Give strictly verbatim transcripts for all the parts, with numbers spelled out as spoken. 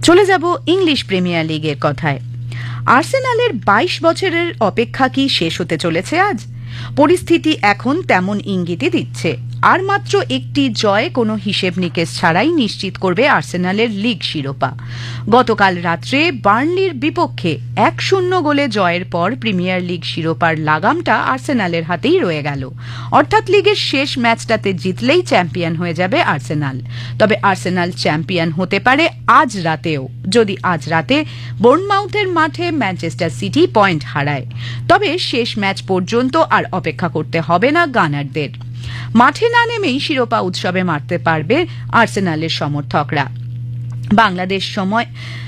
চলে যাব English premier লিগের কথায়। আর্সেনালের বাইশ বছরের অপেক্ষা কি শেষ হতে চলেছে আজ? পরিস্থিতি এখন তেমন ইঙ্গিতই দিচ্ছে। আর মাত্র একটি জয় কোনো হিসেব নিকেশ ছাড়াই নিশ্চিত করবে আর্সেনালের লিগ শিরোপা। গতকাল রাত্রে বার্নলির বিপক্ষে এক শূন্য গোলে জয়ের পর প্রিমিয়ার লিগ শিরোপার লাগামটা আর্সেনালের হাতেই রয়ে গেল। অর্থাৎ লিগের শেষ ম্যাচটাতে জিতলেই চ্যাম্পিয়ন হয়ে যাবে আর্সেনাল। তবে আর্সেনাল চ্যাম্পিয়ন হতে পারে আজ রাতেও, যদি আজ রাতে বোর্নমাউথের মাঠে ম্যানচেস্টার সিটি পয়েন্ট হারায়। তবে শেষ ম্যাচ পর্যন্ত আর অপেক্ষা করতে হবে না গানারদের। মাঠে না নেমেই শিরোপা উৎসবে মারতে পারবে আর্সেনালের সমর্থকরা। বাংলাদেশ সময়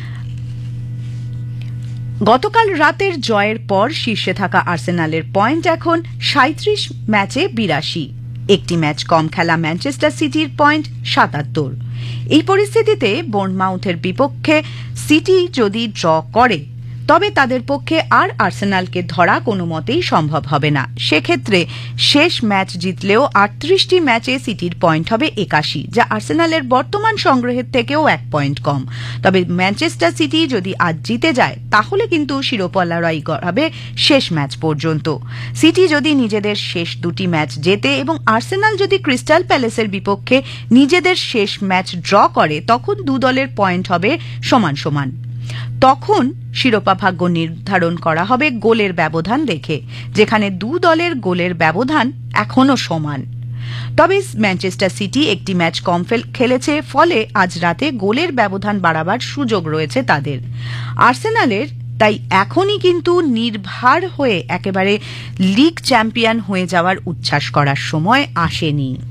গতকাল রাতের জয়ের পর শীর্ষে থাকা আর্সেনালের পয়েন্ট এখন সাঁইত্রিশ ম্যাচে বিরাশি। একটি ম্যাচ কম খেলা ম্যানচেস্টার সিটির পয়েন্ট সাতাত্তর। এই পরিস্থিতিতে বোর্নমাউথের বিপক্ষে সিটি যদি ড্র করে তবে তাদের পক্ষে আর আর্সেনালকে ধরা কোনো মতেই সম্ভব হবে না। সেক্ষেত্রে শেষ ম্যাচ জিতলেও আটত্রিশটি ম্যাচে সিটির পয়েন্ট হবে একাশি, যা আর্সেনালের বর্তমান সংগ্রহের থেকেও এক পয়েন্ট কম। তবে ম্যানচেস্টার সিটি যদি আজ জিতে যায় তাহলে কিন্তু শিরোপা লড়াই হবে শেষ ম্যাচ পর্যন্ত। সিটি যদি নিজেদের শেষ দুটি ম্যাচ জেতে এবং আর্সেনাল যদি ক্রিস্টাল প্যালেসের বিপক্ষে নিজেদের শেষ ম্যাচ ড্র করে তখন দু দলের পয়েন্ট হবে সমান সমান। তখন শিরোপা ভাগ্য নির্ধারণ করা হবে গোলের ব্যবধান দেখে, যেখানে দু দলের গোলের ব্যবধান এখনো সমান। তবে ম্যানচেস্টার সিটি একটি ম্যাচ কম খেলেছে, ফলে আজ রাতে গোলের ব্যবধান বাড়াবার সুযোগ রয়েছে তাদের। আর্সেনালের তাই এখনই কিন্তু নির্ভার হয়ে একেবারে লিগ চ্যাম্পিয়ন হয়ে যাওয়ার উচ্ছ্বাস করার সময় আসেনি।